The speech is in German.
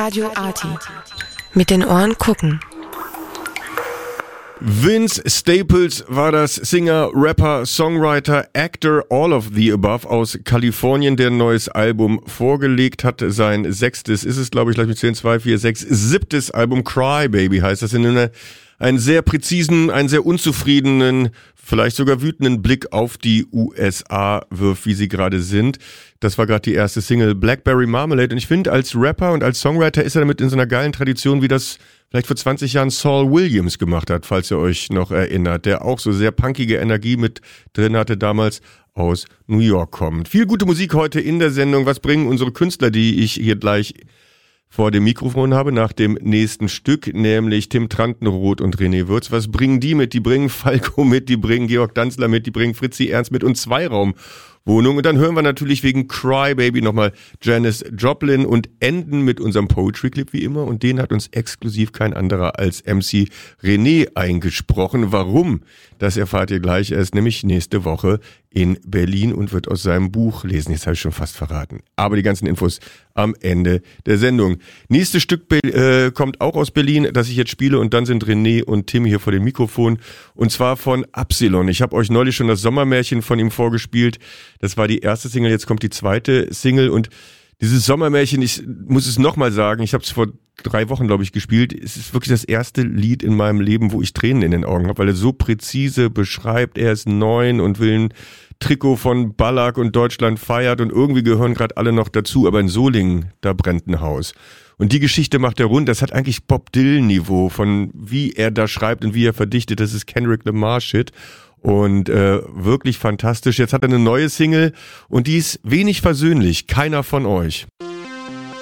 Radio Arty. Mit den Ohren gucken. Vince Staples war das Singer, Rapper, Songwriter, Actor, all of the above aus Kalifornien, der ein neues Album vorgelegt hat. Sein sechstes ist es, glaube ich, lass mich zählen, 2, 4, 6, siebtes Album, Cry Baby heißt das, in einen sehr präzisen, einen sehr unzufriedenen, vielleicht sogar wütenden Blick auf die USA wirft, wie sie gerade sind. Das war gerade die erste Single, Blackberry Marmalade. Und ich finde, als Rapper und als Songwriter ist er damit in so einer geilen Tradition, wie das vielleicht vor 20 Jahren Saul Williams gemacht hat, falls ihr euch noch erinnert, der auch so sehr punkige Energie mit drin hatte, damals aus New York kommend. Viel gute Musik heute in der Sendung. Was bringen unsere Künstler, die ich hier gleich vor dem Mikrofon habe, nach dem nächsten Stück, nämlich Tim Trantenroth und René Würz. Was bringen die mit? Die bringen Falco mit, die bringen Georg Danzler mit, die bringen Fritzi Ernst mit und Zweiraumwohnung. Und dann hören wir natürlich wegen Cry Baby nochmal Janis Joplin und enden mit unserem Poetry Clip wie immer. Und den hat uns exklusiv kein anderer als MC René eingesprochen. Warum? Das erfahrt ihr gleich erst, nämlich nächste Woche in Berlin und wird aus seinem Buch lesen. Jetzt habe ich schon fast verraten. Aber die ganzen Infos am Ende der Sendung. Nächstes Stück kommt auch aus Berlin, das ich jetzt spiele. Und dann sind René und Tim hier vor dem Mikrofon. Und zwar von Absilon. Ich habe euch neulich schon das Sommermärchen von ihm vorgespielt. Das war die erste Single, jetzt kommt die zweite Single. Und dieses Sommermärchen, ich muss es nochmal sagen, ich habe es vor 3 Wochen, glaube ich, gespielt. Es ist wirklich das erste Lied in meinem Leben, wo ich Tränen in den Augen habe, weil er so präzise beschreibt, er ist 9 und will ein Trikot von Ballack und Deutschland feiert und irgendwie gehören gerade alle noch dazu, aber in Solingen, da brennt ein Haus. Und die Geschichte macht er rund, das hat eigentlich Bob Dylan-Niveau von wie er da schreibt und wie er verdichtet, das ist Kendrick Lamar-Shit. Und wirklich fantastisch. Jetzt hat er eine neue Single und die ist wenig versöhnlich. Keiner von euch.